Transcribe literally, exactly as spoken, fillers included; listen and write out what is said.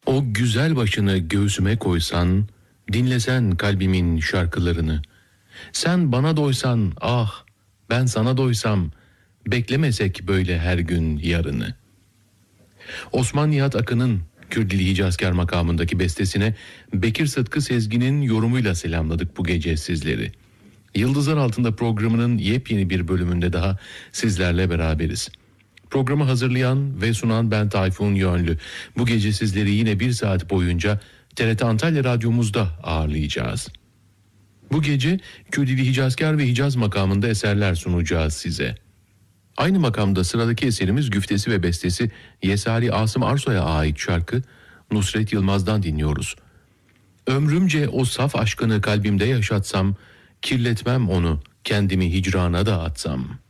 O güzel başını göğsüme koysan, dinlesen kalbimin şarkılarını. Sen bana doysan, ah ben sana doysam, beklemesek böyle her gün yarını. Osman Nihat Akın'ın Kürdili Hicazkar makamındaki bestesine Bekir Sıtkı Sezgin'in yorumuyla selamladık bu gece sizleri. Yıldızlar Altında programının yepyeni bir bölümünde daha sizlerle beraberiz. Programı hazırlayan ve sunan ben Tayfun Yönlü. Bu gece sizleri yine bir saat boyunca T R T Antalya Radyomuzda ağırlayacağız. Bu gece Kürdili Hicazkar ve Hicaz makamında eserler sunacağız size. Aynı makamda sıradaki eserimiz güftesi ve bestesi Yesari Asım Arsoy'a ait şarkı Nusret Yılmaz'dan dinliyoruz. Ömrümce o saf aşkını kalbimde yaşatsam, kirletmem onu, kendimi hicrana da atsam.